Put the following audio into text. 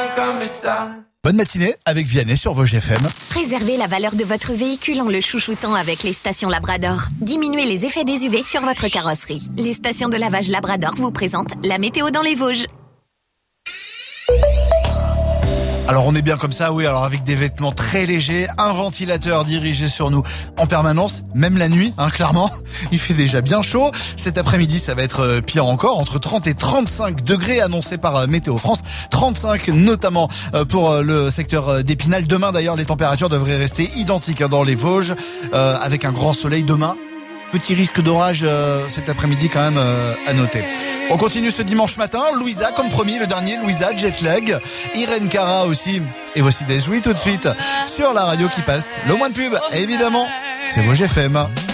comme ça. Bonne matinée avec Vianney sur Vosges FM. Préservez la valeur de votre véhicule en le chouchoutant avec les stations Labrador. Diminuez les effets des UV sur votre carrosserie. Les stations de lavage Labrador vous présentent la météo dans les Vosges. Alors on est bien comme ça, oui, alors avec des vêtements très légers, un ventilateur dirigé sur nous en permanence, même la nuit, clairement. Il fait déjà bien chaud. Cet après-midi, ça va être pire encore, entre 30 et 35 degrés annoncés par Météo France. 35 notamment pour le secteur d'Épinal. Demain d'ailleurs, les températures devraient rester identiques dans les Vosges, avec un grand soleil demain. Petit risque d'orage cet après-midi quand même à noter. On continue ce dimanche matin. Louisa, comme promis, le dernier Louisa, Jetlag. Irene Cara aussi. Et voici Des Jouy tout de suite sur la radio qui passe. Le moins de pub, évidemment. C'est Vosges FM.